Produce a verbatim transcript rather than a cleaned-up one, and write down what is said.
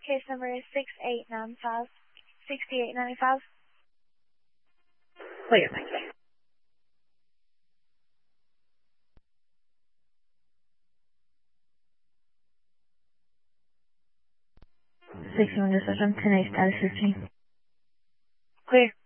Case number is six eight nine five. sixty-eight ninety-five. Clear, thank you. sixty-one decision, ten eight status fifteen. Clear.